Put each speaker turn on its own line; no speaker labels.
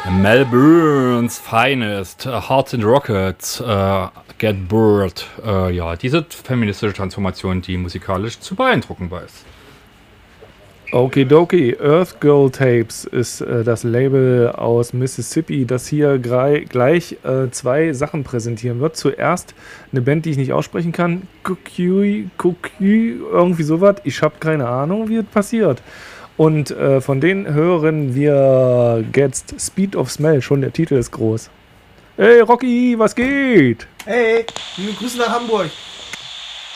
Melbourne's Finest, Hearts and Rockets, Get Bored. Ja, diese feministische Transformation, die musikalisch zu beeindrucken weiß.
Okidoki, Earth Girl Tapes ist das Label aus Mississippi, das hier gleich zwei Sachen präsentieren wird. Zuerst eine Band, die ich nicht aussprechen kann. Kukui, irgendwie sowas. Ich habe keine Ahnung, wie es passiert. Und von denen hören wir jetzt Speed of Smell. Schon der Titel ist groß. Hey Rocky, was geht?
Hey, liebe Grüße nach Hamburg.